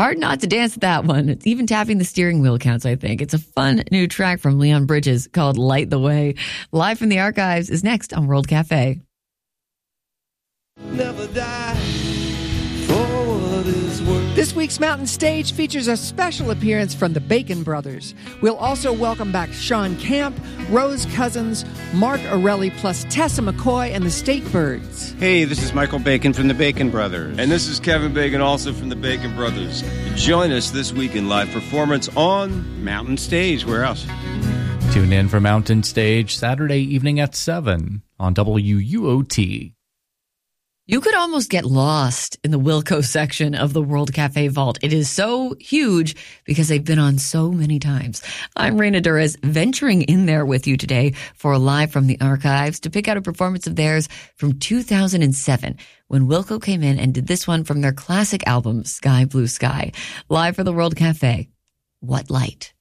Hard not to dance to that one. It's even tapping the steering wheel counts, I think. It's a fun new track from Leon Bridges called Light the Way. Live from the archives is next on World Cafe. Never die for what is worth. This week's Mountain Stage features a special appearance from the Bacon Brothers. We'll also welcome back Sean Camp, Rose Cousins, Mark Orelli, plus Tessa McCoy and the State Birds. Hey, this is Michael Bacon from the Bacon Brothers. And this is Kevin Bacon, also from the Bacon Brothers. Join us this week in live performance on Mountain Stage. Where else? Tune in for Mountain Stage Saturday evening at 7 on WUOT. You could almost get lost in the Wilco section of the World Cafe Vault. It is so huge because they've been on so many times. I'm Raina Durez, venturing in there with you today for a Live from the Archives to pick out a performance of theirs from 2007 when Wilco came in and did this one from their classic album, Sky Blue Sky. Live for the World Cafe, What Light?